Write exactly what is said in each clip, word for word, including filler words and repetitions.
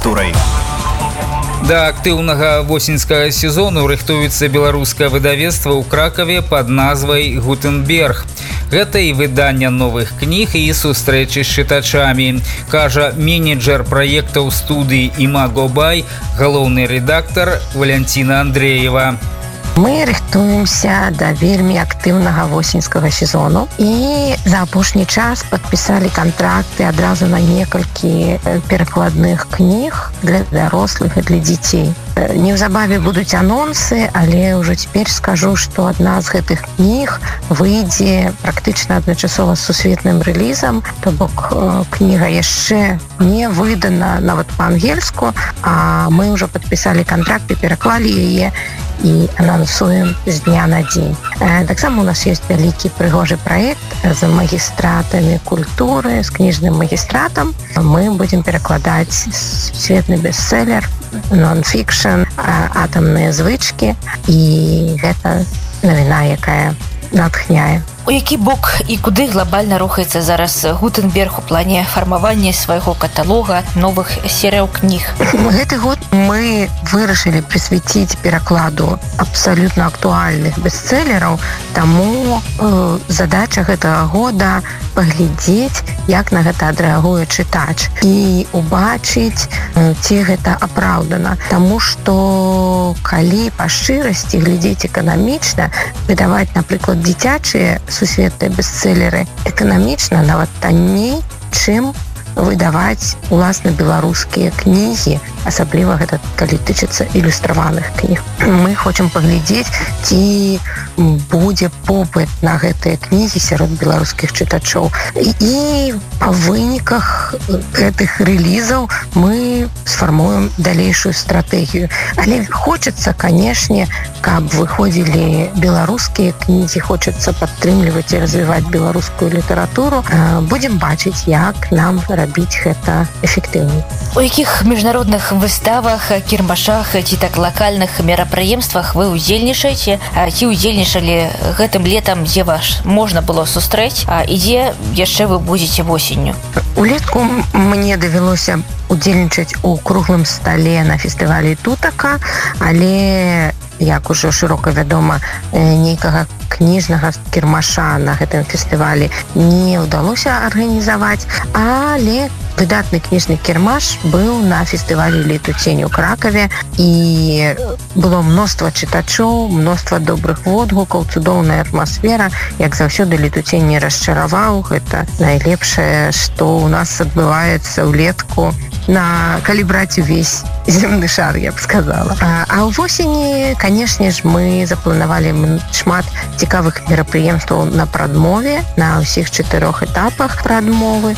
турай. Да актыўнага восеньскага сезону рыхтуецца беларускае выдавецтва ў Кракаве пад назвай «Гутенберг». Гэта і выданне новых кніг і сустрэчы з чытачамі, кажа менеджер праектаў студыі «Імаго Бай», галоўны рэдактар Валянціна Андреева. Мы рыхтуемся да вельмі актыўнага восеньскага сезону і за апошні час падпісалі кантракты адразу на некалькі перакладных кніг для дарослых і для дзяцей. Неўзабаве будуць анонсы, але ўжо цяпер скажу, што адна з гэтых кніг выйдзе практычна адначасова з сусветным рэлізам, то бок кніга яшчэ не выдана нават па-ангельску, а мы ўжо падпісалі кантракт і пераклалі яе і анансуем з дня на дзень. Таксама у нас ёсць вялікі прыгожы праект з магістратамі культуры, з кніжным магістратам. Мы будзем перакладаць светны бестселлер, нон-фікшн, атамныя звычкі, і гэта навіна, якая натхняе. У які бок і куды глобальна рухаецца зараз Гутенберг у плане фармавання свайго каталога новых серыяў кніг? Гэты год мы вырашылі прысвяціць перакладу абсалютна актуальных бестселлераў, таму э, задача гэтага года паглядзець, як на гэта адрэагуе чытач і убачыць, э, ці гэта апраўдана. Таму што калі па шчырасці глядзець эканамічна, выдаваць, напрыклад, дзіцячыя сусветныя бестселлеры эканамічна нават танней, чым выдаваць уласна беларускія кнігі, асабліва гэта калі тычыцца ілюстраваных кніг. Мы хочам паглядзець, ці будзе попыт на гэтыя кнігі сярод беларускіх чытачоў. І, і па выніках гэтых рэлізаў мы сфармуем далейшую стратэгію. Але хочацца, канешне, каб выходзілі беларускія кнігі, хочацца падтрымліваць і развіваць беларускую літаратуру. Будзем бачыць, як нам рабіць гэта эфектыўней. У якіх міжнародных выставах, кірмашах ці так лакальных мерапрыемствах вы ўдзельнічаеце, ці ўдзельнічалі гэтым летам, дзе вас можна было сустрэць, а і дзе яшчэ вы будзеце восенню? Улетку мне давялося удзельнічаць у круглым стале на фестывалі Тутака, але, як ужо шырока вядома, нейкага кніжнага кірмаша на гэтым фестывалі не ўдалося арганізаваць, але выдатны кніжны кірмаш быў на фестывалі «Летуцень» у Кракаве, і было мноства чытачоў, мноства добрых водгукаў, цудоўная атмасфера. Як заўсёды, «Летуцень» не расчараваў. Гэта найлепшае, што ў нас адбываецца ўлетку, на калі браць увесь земны шар, я б сказала. А, а ў восені, канешне ж, мы запланавалі шмат цікавых мерапрыемстваў на прадмове, на ўсіх чатырох этапах прадмовы,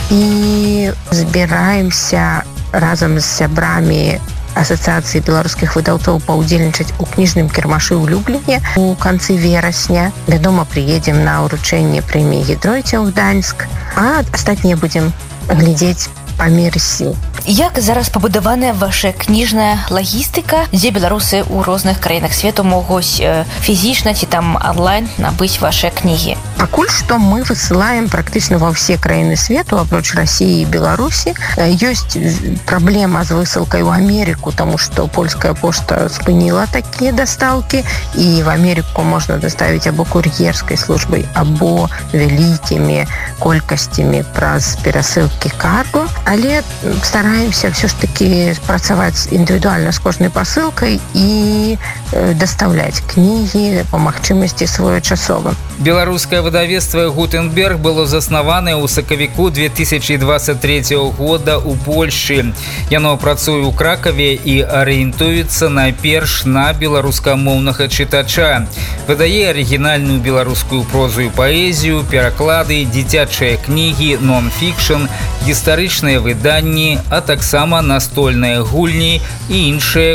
і збіраемся разам з сябрамі Асацыяцыі беларускіх выдаўцоў паўдзельнічаць у кніжным кірмашы ў Любліне у канцы верасня. Вядома, прыедзем на ўручэнне прэміі Гідройця ў Гданьск, а астатнія будзем глядзець па меры сіл. Як зараз пабудаваная ваша кніжная лагістыка, дзе беларусы ў розных краінах свету могуць фізічна ці там онлайн набыць вашыя кнігі? Пакуль што мы высылаем практычна ва ўсе краіны свету, апроч Расіі і Беларусі. Ёсць праблема з высылкай у Амерыку, таму што польская пошта спыніла такія дастаўкі, і в Амерыку можна даставіць або кур'ерскай службай, або вялікімі колькасцямі праз перасылкі карго. Але стараемся все ж таки працаваць індывідуальна з кожнай пасылкай і дастаўляць кнігі па магчымасці своечасова. Беларускае выдавецтва «Гутенберг» было заснаванае ў сакавіку две тысячы двадцать третьего года ў Польшчы. Яно працуе ў Кракаве і арыентуецца найперш на беларускамоўнага чытача. Выдае арыгінальную беларускую прозу і паэзію, пераклады, дзіцячыя кнігі, нон-фікшн, гістарычныя выданні, а таксама настольныя гульні і іншыя